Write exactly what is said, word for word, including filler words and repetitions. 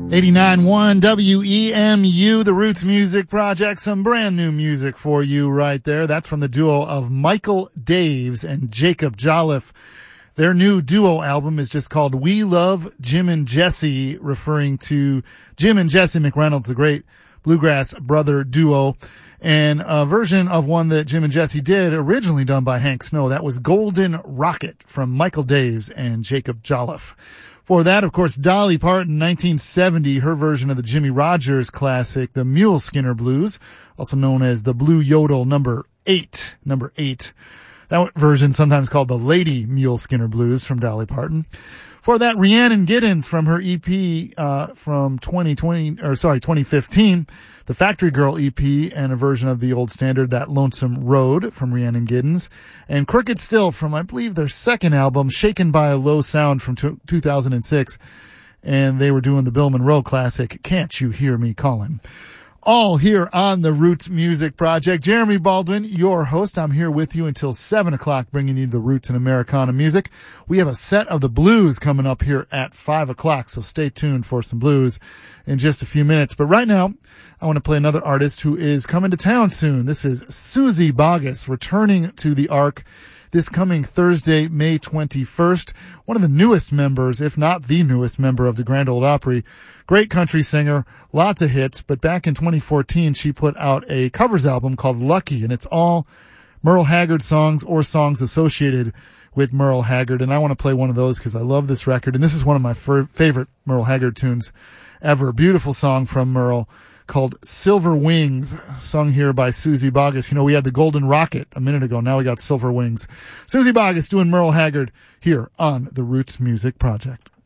eighty-nine point one W E M U, the Roots Music Project. Some brand new music for you right there. That's from the duo of Michael Daves and Jacob Jolliffe. Their new duo album is just called We Love Jim and Jesse, referring to Jim and Jesse McReynolds, the great bluegrass brother duo, and a version of one that Jim and Jesse did, originally done by Hank Snow. That was Golden Rocket from Michael Daves and Jacob Jolliffe. For that, of course, Dolly Parton, nineteen seventy, her version of the Jimmie Rodgers classic, the Mule Skinner Blues, also known as the Blue Yodel number eight, number eight. That version sometimes called the Lady Mule Skinner Blues from Dolly Parton. For that, Rhiannon Giddens from her E P, uh, from twenty twenty, or sorry, twenty fifteen, the Factory Girl E P, and a version of the old standard, That Lonesome Road from Rhiannon Giddens. And Crooked Still from, I believe, their second album, Shaken by a Low Sound from two thousand six. And they were doing the Bill Monroe classic, Can't You Hear Me Calling? All here on the Roots Music Project. Jeremy Baldwin, your host. I'm here with you until seven o'clock, bringing you the roots and Americana music. We have a set of the blues coming up here at five o'clock, so stay tuned for some blues in just a few minutes. But right now, I want to play another artist who is coming to town soon. This is Suzy Bogguss, returning to the Ark this coming Thursday, May twenty-first. One of the newest members, if not the newest member of the Grand Ole Opry. Great country singer, lots of hits, but back in twenty fourteen, she put out a covers album called Lucky, and it's all Merle Haggard songs or songs associated with Merle Haggard. And I want to play one of those because I love this record, and this is one of my f- favorite Merle Haggard tunes ever. Beautiful song from Merle called Silver Wings, sung here by Suzy Bogguss. You know, we had the Golden Rocket a minute ago. Now we got Silver Wings. Suzy Bogguss doing Merle Haggard here on the Roots Music Project.